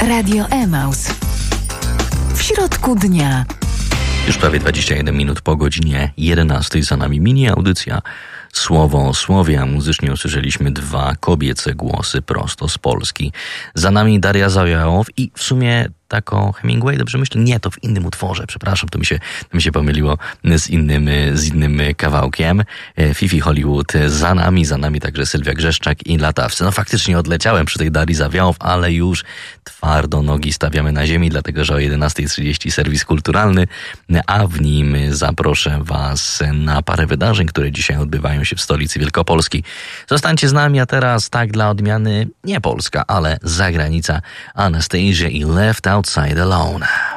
Radio Emaus. W środku dnia. Już prawie 21 minut po godzinie 11. Za nami mini audycja Słowo o Słowie, a muzycznie usłyszeliśmy 2 kobiece głosy prosto z Polski. Za nami Daria Zawiałow i w sumie tako Hemingway, dobrze myślę? Nie, to w innym utworze, przepraszam, to mi się pomyliło z innym kawałkiem. Fifi Hollywood za nami także Sylwia Grzeszczak i Latawcy. No faktycznie odleciałem przy tej Darii Zawiałow, ale już twardo nogi stawiamy na ziemi, dlatego że o 11:30 serwis kulturalny, a w nim zaproszę Was na parę wydarzeń, które dzisiaj odbywają się w stolicy Wielkopolski. Zostańcie z nami, a teraz tak dla odmiany nie Polska, ale zagranica. Anastasia i Left Outside Alone.